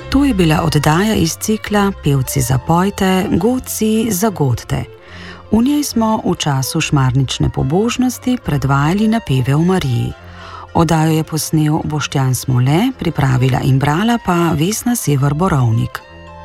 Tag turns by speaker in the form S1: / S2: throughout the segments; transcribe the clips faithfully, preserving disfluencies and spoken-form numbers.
S1: To je bila oddaja iz cikla Pevci zapojte, godci zagodte. V njej smo v času šmarnične pobožnosti predvajali napeve v Mariji. Oddajo je posnel Boštjan Smole, pripravila in brala pa Vesna Sever Borovnik.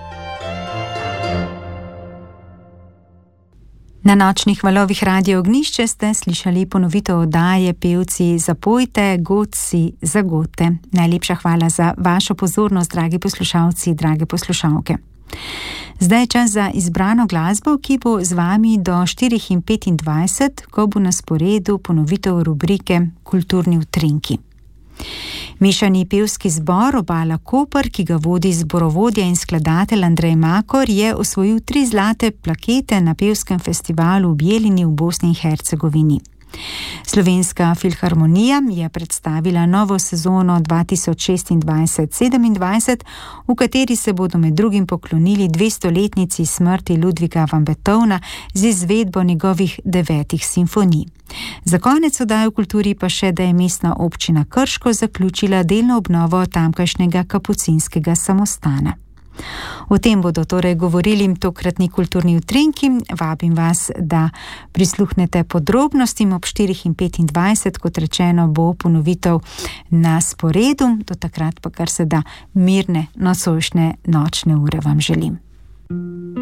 S2: Na nočnih valovih Radio Ognjišče ste slišali ponovitev oddaje Pevci zapojte, godci zagodte. Najlepša hvala za vašo pozornost, dragi poslušalci, drage poslušalke. Zdaj je čas za izbrano glasbo, ki bo z vami do štirih petindvajset, ko bo na sporedu ponovitev rubrike Kulturni utrinki. Mešani pevski zbor Obala Koper, ki ga vodi zborovodja in skladatelj Andrej Makor, je osvojil tri zlate plakete na pevskem festivalu v Bjeljini v Bosni in Hercegovini. Slovenska filharmonija je predstavila novo sezono dva tisoč šestindvajset sedemindvajset, v kateri se bodo med drugim poklonili dvestoletnici smrti Ludviga van Beethovna z izvedbo njegovih devetih simfonij. Za konec oddaje v kulturi pa še, da je mestna občina Krško zaključila delno obnovo tamkajšnjega kapucinskega samostana. O tem bodo torej govorili tokratni kulturni utrinki. Vabim vas, da prisluhnete podrobnostim ob štirih petindvajset, kot rečeno bo ponovitev na sporedu. Do takrat pa kar se da mirne nocojšnje nočne ure vam želim.